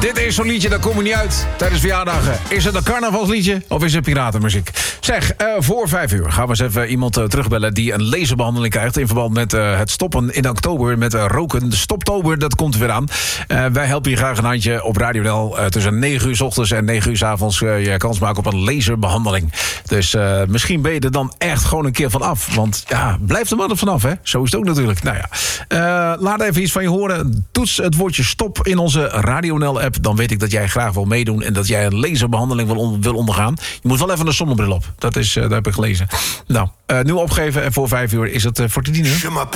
Dit is zo'n liedje, daar kom je niet uit tijdens verjaardagen. Is het een carnavalsliedje of is het piratenmuziek? Zeg, voor 5 uur gaan we eens even iemand terugbellen die een laserbehandeling krijgt in verband met het stoppen in oktober met roken. De Stoptober, dat komt er weer aan. Wij helpen je graag een handje op Radio NL tussen 9 uur 's ochtends en 9 uur 's avonds je kans maken op een laserbehandeling. Dus misschien ben je er dan echt gewoon een keer van af. Want ja, blijf er maar er vanaf, hè? Zo is het ook natuurlijk. Nou ja, laat even iets van je horen. Toets het woordje stop in onze Radio NL-app. Dan weet ik dat jij graag wil meedoen en dat jij een laserbehandeling wil ondergaan. Je moet wel even een zonnebril op. Dat heb ik gelezen. Nou, nu opgeven en voor 5 uur is het voor te dienen.